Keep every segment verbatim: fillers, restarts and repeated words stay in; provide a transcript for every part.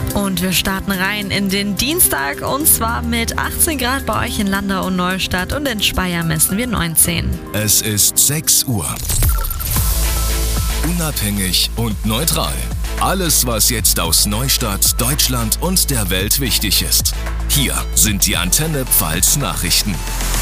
Und wir starten rein in den Dienstag und zwar mit achtzehn Grad bei euch in Landau und Neustadt und in Speyer messen wir neunzehn. Es ist sechs Uhr. Unabhängig und neutral. Alles, was jetzt aus Neustadt, Deutschland und der Welt wichtig ist. Hier sind die Antenne Pfalz Nachrichten.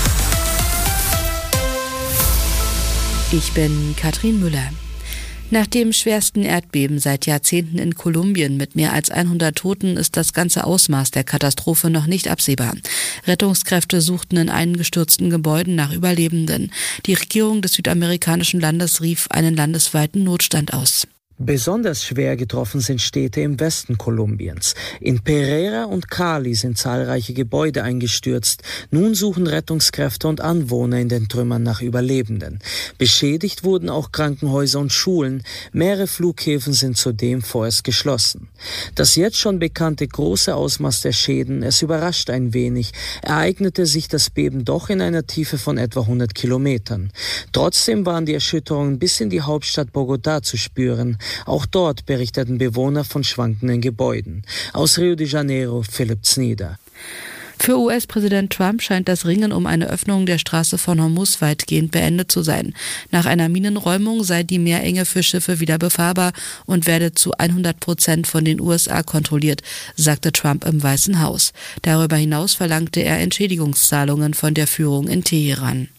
Ich bin Katrin Müller. Nach dem schwersten Erdbeben seit Jahrzehnten in Kolumbien mit mehr als hundert Toten ist das ganze Ausmaß der Katastrophe noch nicht absehbar. Rettungskräfte suchten in eingestürzten Gebäuden nach Überlebenden. Die Regierung des südamerikanischen Landes rief einen landesweiten Notstand aus. Besonders schwer getroffen sind Städte im Westen Kolumbiens. In Pereira und Cali sind zahlreiche Gebäude eingestürzt. Nun suchen Rettungskräfte und Anwohner in den Trümmern nach Überlebenden. Beschädigt wurden auch Krankenhäuser und Schulen. Mehrere Flughäfen sind zudem vorerst geschlossen. Das jetzt schon bekannte große Ausmaß der Schäden, es überrascht ein wenig, ereignete sich das Beben doch in einer Tiefe von etwa hundert Kilometern. Trotzdem waren die Erschütterungen bis in die Hauptstadt Bogotá zu spüren. Auch dort berichteten Bewohner von schwankenden Gebäuden. Aus Rio de Janeiro, Philipp Znieder. Für U S-Präsident Trump scheint das Ringen um eine Öffnung der Straße von Hormuz weitgehend beendet zu sein. Nach einer Minenräumung sei die Meerenge für Schiffe wieder befahrbar und werde zu hundert Prozent von den U S A kontrolliert, sagte Trump im Weißen Haus. Darüber hinaus verlangte er Entschädigungszahlungen von der Führung in Teheran.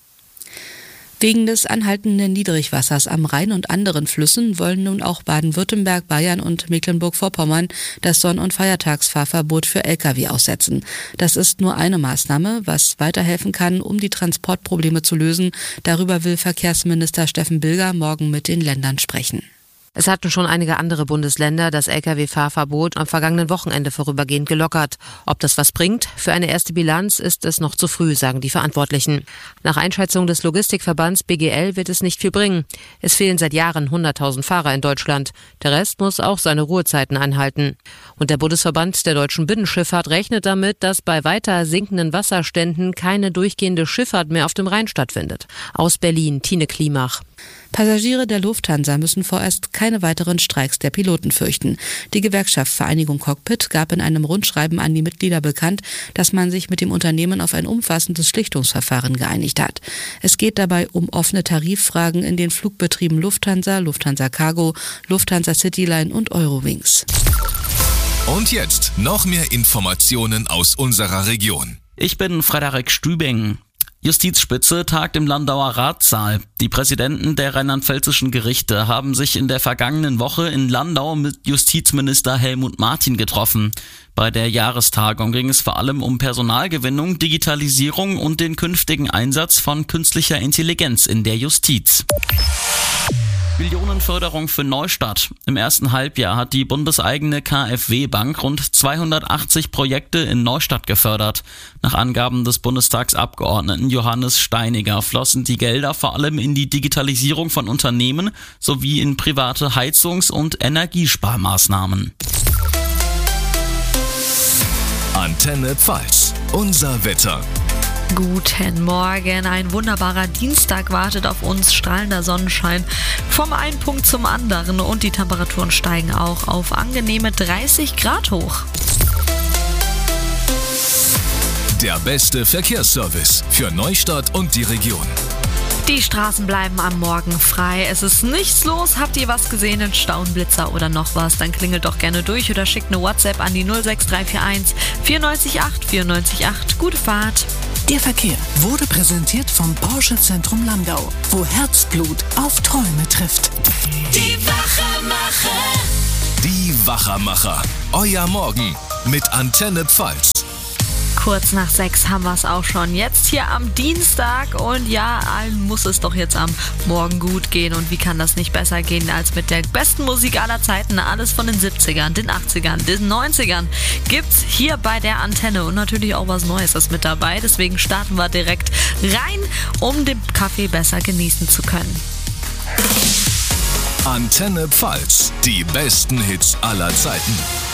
Wegen des anhaltenden Niedrigwassers am Rhein und anderen Flüssen wollen nun auch Baden-Württemberg, Bayern und Mecklenburg-Vorpommern das Sonn- und Feiertagsfahrverbot für L K W aussetzen. Das ist nur eine Maßnahme, was weiterhelfen kann, um die Transportprobleme zu lösen. Darüber will Verkehrsminister Steffen Bilger morgen mit den Ländern sprechen. Es hatten schon einige andere Bundesländer das L K W-Fahrverbot am vergangenen Wochenende vorübergehend gelockert. Ob das was bringt? Für eine erste Bilanz ist es noch zu früh, sagen die Verantwortlichen. Nach Einschätzung des Logistikverbands B G L wird es nicht viel bringen. Es fehlen seit Jahren hunderttausend Fahrer in Deutschland. Der Rest muss auch seine Ruhezeiten einhalten. Und der Bundesverband der deutschen Binnenschifffahrt rechnet damit, dass bei weiter sinkenden Wasserständen keine durchgehende Schifffahrt mehr auf dem Rhein stattfindet. Aus Berlin, Tine Klimach. Passagiere der Lufthansa müssen vorerst keine weiteren Streiks der Piloten fürchten. Die Gewerkschaft Vereinigung Cockpit gab in einem Rundschreiben an die Mitglieder bekannt, dass man sich mit dem Unternehmen auf ein umfassendes Schlichtungsverfahren geeinigt hat. Es geht dabei um offene Tariffragen in den Flugbetrieben Lufthansa, Lufthansa Cargo, Lufthansa Cityline und Eurowings. Und jetzt noch mehr Informationen aus unserer Region. Ich bin Frederik Stübing. Justizspitze tagt im Landauer Ratssaal. Die Präsidenten der rheinland-pfälzischen Gerichte haben sich in der vergangenen Woche in Landau mit Justizminister Helmut Martin getroffen. Bei der Jahrestagung ging es vor allem um Personalgewinnung, Digitalisierung und den künftigen Einsatz von künstlicher Intelligenz in der Justiz. Millionenförderung für Neustadt. Im ersten Halbjahr hat die bundeseigene KfW-Bank rund zweihundertachtzig Projekte in Neustadt gefördert. Nach Angaben des Bundestagsabgeordneten Johannes Steiniger flossen die Gelder vor allem in die Digitalisierung von Unternehmen sowie in private Heizungs- und Energiesparmaßnahmen. Antenne Pfalz. Unser Wetter. Guten Morgen, ein wunderbarer Dienstag wartet auf uns, strahlender Sonnenschein vom einen Punkt zum anderen und die Temperaturen steigen auch auf angenehme dreißig Grad hoch. Der beste Verkehrsservice für Neustadt und die Region. Die Straßen bleiben am Morgen frei. Es ist nichts los. Habt ihr was gesehen, einen Stauenblitzer oder noch was? Dann klingelt doch gerne durch oder schickt eine WhatsApp an die null sechs drei vier eins vier neun acht vier neun acht. Gute Fahrt. Der Verkehr wurde präsentiert vom Porsche Zentrum Landau, wo Herzblut auf Träume trifft. Die Wachermacher. Die Wachermacher. Euer Morgen mit Antenne Pfalz. Kurz nach sechs haben wir es auch schon. Jetzt hier am Dienstag und ja, allen muss es doch jetzt am Morgen gut gehen. Und wie kann das nicht besser gehen als mit der besten Musik aller Zeiten? Alles von den siebzigern, den achtzigern, den neunzigern gibt's hier bei der Antenne. Und natürlich auch was Neues ist mit dabei. Deswegen starten wir direkt rein, um den Kaffee besser genießen zu können. Antenne Pfalz, die besten Hits aller Zeiten.